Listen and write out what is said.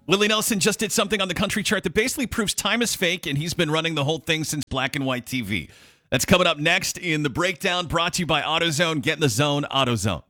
Willie Nelson just did something on the country chart that basically proves time is fake, and he's been running the whole thing since black and white TV. That's coming up next in the breakdown, brought to you by AutoZone. Get in the zone, AutoZone.